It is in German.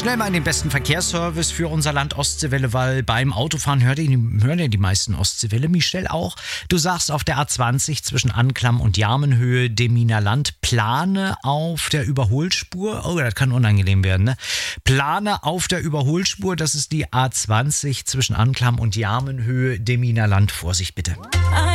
Schnell mal in den besten Verkehrsservice für unser Land Ostseewelle, weil beim Autofahren hören ja die meisten Ostseewelle. Michelle auch. Du sagst auf der A20 zwischen Anklam und Jarmenhöhe, Deminer Land, plane auf der Überholspur. Oh, das kann unangenehm werden, ne? Plane auf der Überholspur, das ist die A20 zwischen Anklam und Jarmenhöhe, Deminer Land. Vorsicht bitte.